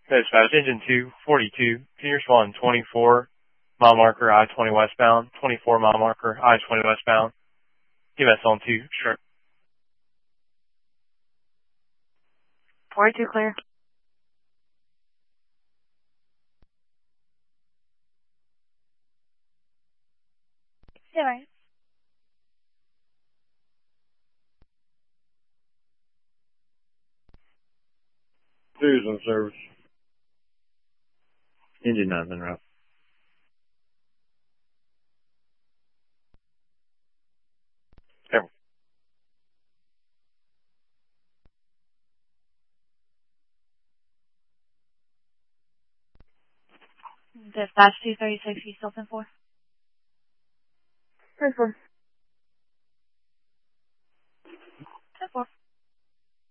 Dispatch, engine 242, can you respond 24 mile marker I-20 westbound, 24 mile marker I-20 westbound, EMS on 2, sure. 42 clear. Yeah, right. Two's in service. Engine 9's en route. Over. Dispatch 236, you still in 4? First one.